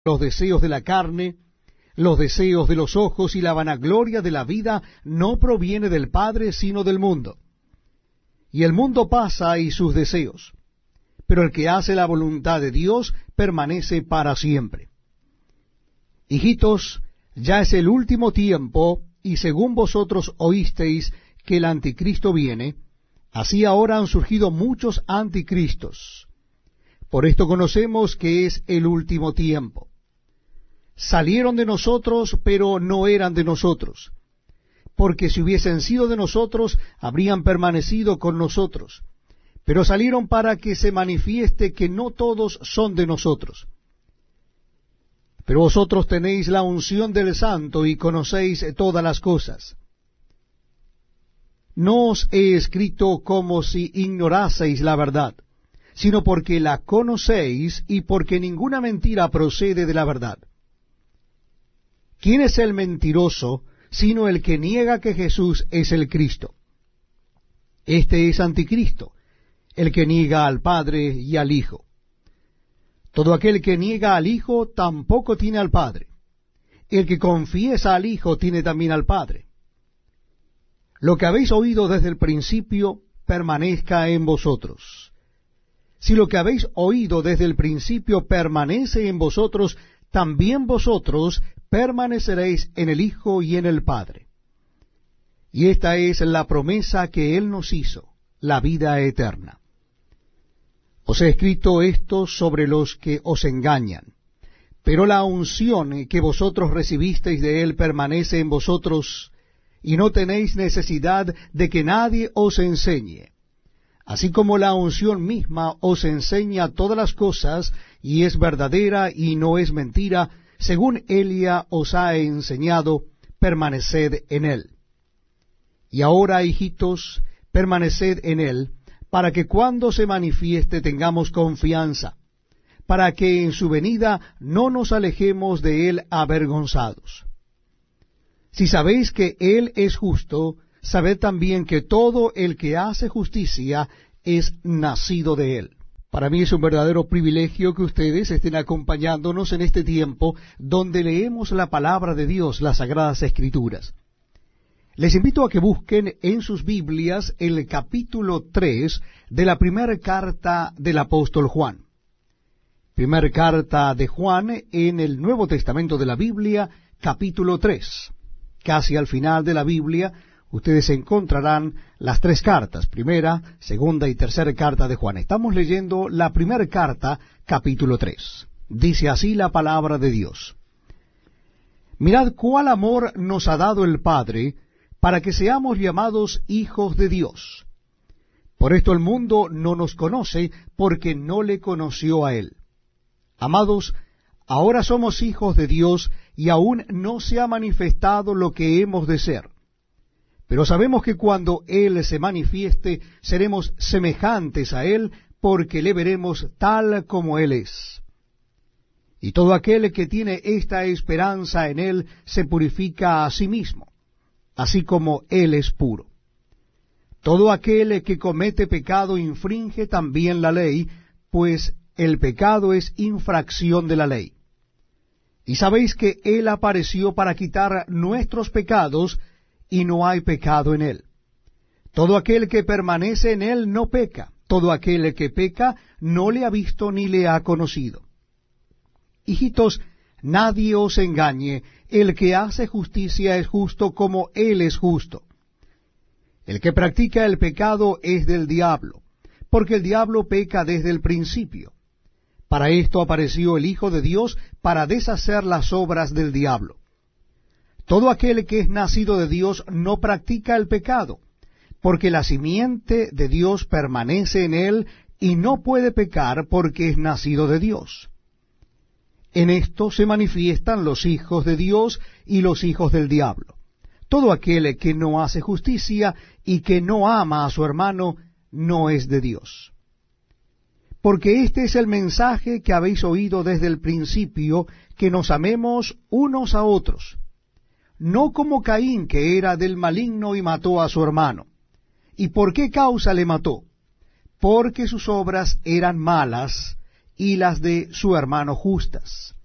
los deseos de la carne, los deseos de los ojos y la vanagloria de la vida no proviene del Padre, sino del mundo. Y el mundo pasa y sus deseos, pero el que hace la voluntad de Dios permanece para siempre. Hijitos, ya es el último tiempo, y según vosotros oísteis que el anticristo viene, así ahora han surgido muchos anticristos. Por esto conocemos que es el último tiempo. Salieron de nosotros, pero no eran de nosotros, porque si hubiesen sido de nosotros, habrían permanecido con nosotros. Pero salieron para que se manifieste que no todos son de nosotros. Pero vosotros tenéis la unción del Santo y conocéis todas las cosas. No os he escrito como si ignoraseis la verdad, sino porque la conocéis y porque ninguna mentira procede de la verdad. ¿Quién es el mentiroso, sino el que niega que Jesús es el Cristo? Este es anticristo, el que niega al Padre y al Hijo. Todo aquel que niega al Hijo tampoco tiene al Padre. El que confiesa al Hijo tiene también al Padre. Lo que habéis oído desde el principio permanezca en vosotros. Si lo que habéis oído desde el principio permanece en vosotros, también vosotros permaneceréis en el Hijo y en el Padre. Y esta es la promesa que Él nos hizo, la vida eterna. Os he escrito esto sobre los que os engañan, pero la unción que vosotros recibisteis de Él permanece en vosotros, y no tenéis necesidad de que nadie os enseñe. Así como la unción misma os enseña todas las cosas, y es verdadera y no es mentira, según Elia os ha enseñado, permaneced en él. Y ahora, hijitos, permaneced en él, para que cuando se manifieste tengamos confianza, para que en su venida no nos alejemos de él avergonzados. Si sabéis que él es justo, sabed también que todo el que hace justicia es nacido de él. Para mí es un verdadero privilegio que ustedes estén acompañándonos en este tiempo donde leemos la palabra de Dios, las Sagradas Escrituras. Les invito a que busquen en sus Biblias el capítulo 3 de la primera carta del apóstol Juan. Primera carta de Juan en el Nuevo Testamento de la Biblia, capítulo 3. Casi al final de la Biblia, ustedes encontrarán las tres cartas, primera, segunda y tercera carta de Juan. Estamos leyendo la primera carta, capítulo 3. Dice así la palabra de Dios. Mirad cuál amor nos ha dado el Padre, para que seamos llamados hijos de Dios. Por esto el mundo no nos conoce, porque no le conoció a Él. Amados, ahora somos hijos de Dios, y aún no se ha manifestado lo que hemos de ser. Pero sabemos que cuando Él se manifieste, seremos semejantes a Él, porque le veremos tal como Él es. Y todo aquel que tiene esta esperanza en Él se purifica a sí mismo, así como Él es puro. Todo aquel que comete pecado infringe también la ley, pues el pecado es infracción de la ley. Y sabéis que Él apareció para quitar nuestros pecados, y no hay pecado en Él. Todo aquel que permanece en Él no peca. Todo aquel que peca no le ha visto ni le ha conocido. Hijitos, nadie os engañe. El que hace justicia es justo como Él es justo. El que practica el pecado es del diablo, porque el diablo peca desde el principio. Para esto apareció el Hijo de Dios, para deshacer las obras del diablo. Todo aquel que es nacido de Dios no practica el pecado, porque la simiente de Dios permanece en él y no puede pecar porque es nacido de Dios. En esto se manifiestan los hijos de Dios y los hijos del diablo. Todo aquel que no hace justicia y que no ama a su hermano no es de Dios. Porque este es el mensaje que habéis oído desde el principio, que nos amemos unos a otros. No como Caín, que era del maligno y mató a su hermano. ¿Y por qué causa le mató? Porque sus obras eran malas y las de su hermano justas.